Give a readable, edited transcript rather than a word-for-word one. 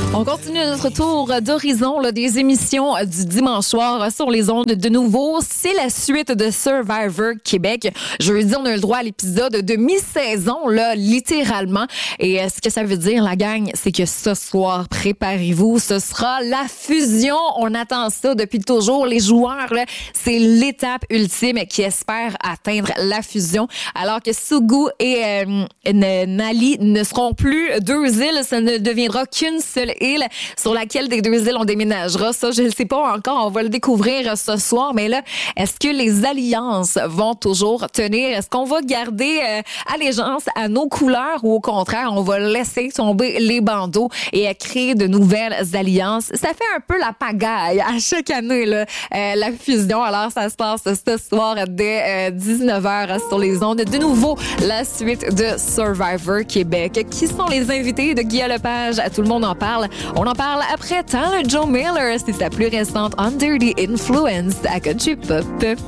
On continue notre tour d'horizon des émissions du dimanche soir sur les ondes de nouveau. C'est la suite de Survivor Québec. Jeudi, on a eu le droit à l'épisode de mi-saison, là, littéralement. Et ce que ça veut dire, la gang, c'est que ce soir, préparez-vous, ce sera la fusion. On attend ça depuis toujours. Les joueurs, là, c'est l'étape ultime qui espère atteindre la fusion. Alors que Sugu et Nali ne seront plus deux îles, ça ne deviendra qu'une seule île sur laquelle des deux îles on déménagera. Ça, je ne sais pas encore. On va le découvrir ce soir. Mais là, est-ce que les alliances vont toujours tenir? Est-ce qu'on va garder allégeance à nos couleurs ou au contraire, on va laisser tomber les bandeaux et créer de nouvelles alliances? Ça fait un peu la pagaille à chaque année, là, la fusion. Alors, ça se passe ce soir dès 19h sur les ondes. De nouveau, la suite de Survivor Québec. Qui sont les invités de Guillaume Lepage? Tout le monde en parle. On en parle après Tyler Joe Miller. C'est sa plus récente Under the Influence à Country Pop.